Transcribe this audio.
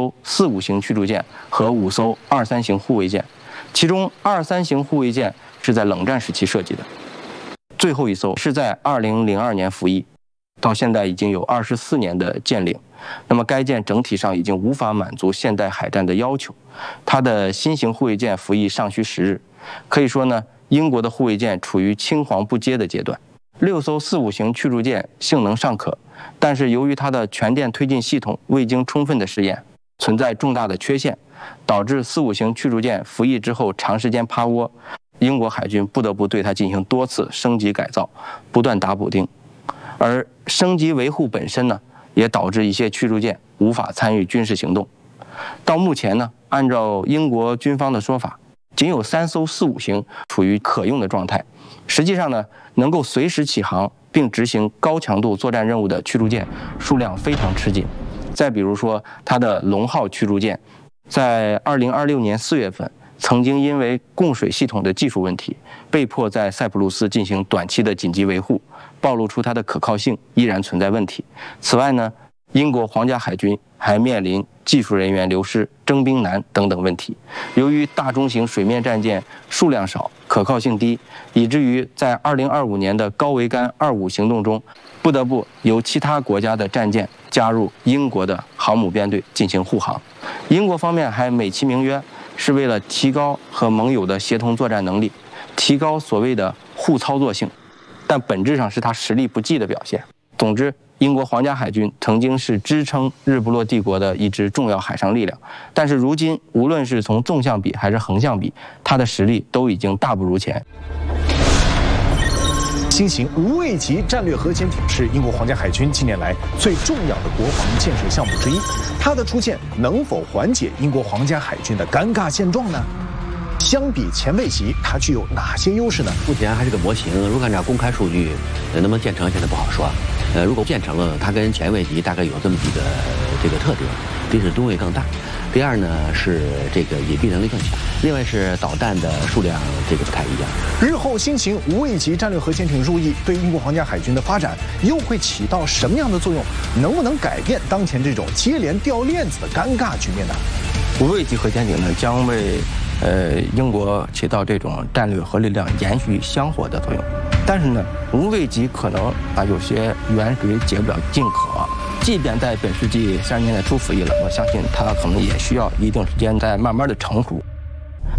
艘45型驱逐舰和5艘23型护卫舰，其中23型护卫舰是在冷战时期设计的，最后一艘是在2002年服役，到现在已经有24年的舰龄。那么该舰整体上已经无法满足现代海战的要求，它的新型护卫舰服役尚需10日。可以说呢，英国的护卫舰处于青黄不接的阶段。6艘45型驱逐舰性能尚可，但是由于它的全电推进系统未经充分的试验，存在重大的缺陷，导致45型驱逐舰服役之后长时间趴窝，英国海军不得不对它进行多次升级改造，不断打补丁。而升级维护本身呢，也导致一些驱逐舰无法参与军事行动。到目前呢，按照英国军方的说法，仅有3艘45型处于可用的状态。实际上呢，能够随时起航并执行高强度作战任务的驱逐舰数量非常吃紧。再比如说，它的龙号驱逐舰，在2026年4月份，曾经因为供水系统的技术问题，被迫在塞浦路斯进行短期的紧急维护，暴露出它的可靠性依然存在问题。此外呢，英国皇家海军还面临技术人员流失、征兵难等等问题。由于大中型水面战舰数量少、可靠性低，以至于在2025年的高桅杆25行动中，不得不由其他国家的战舰加入英国的航母编队进行护航。英国方面还美其名曰是为了提高和盟友的协同作战能力，提高所谓的互操作性，但本质上是他实力不济的表现。总之，英国皇家海军曾经是支撑日不落帝国的一支重要海上力量，但是如今无论是从纵向比还是横向比，它的实力都已经大不如前。 新型无畏级战略核潜艇是英国皇家海军近年来最重要的国防建设项目之一，它的出现能否缓解英国皇家海军的尴尬现状呢？相比前卫级，它具有哪些优势呢？ 目前还是个模型，如果按照公开数据，能不能建成现在不好说。如果建成了，它跟前卫级大概有这么几个特点：第一是吨位更大，第二呢是这个隐蔽能力更强，另外是导弹的数量不太一样。 日后新型无畏级战略核潜艇入役，对英国皇家海军的发展又会起到什么样的作用？能不能改变当前这种接连掉链子的尴尬局面呢？ 无畏级核潜艇呢，将为英国起到这种战略核力量延续香火的作用。但是呢，无畏级可能有些远水解不了近渴，即便在本世纪30年代初服役了，我相信它可能也需要一定时间再慢慢的成熟。